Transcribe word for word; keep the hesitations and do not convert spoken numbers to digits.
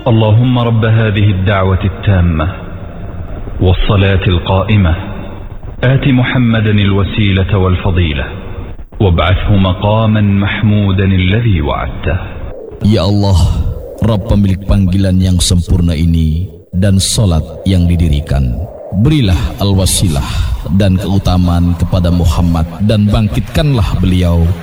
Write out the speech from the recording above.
اللهم رب هذه الدعوة التامة والصلاة القائمة آت محمدا الوسيلة والفضيلة وابعثه مقاما محمودا الذي وعدته. Ya Allah, Rabb pemilik panggilan yang sempurna ini dan salat yang didirikan, berilah al-wasilah dan keutamaan kepada Muhammad dan bangkitkanlah beliau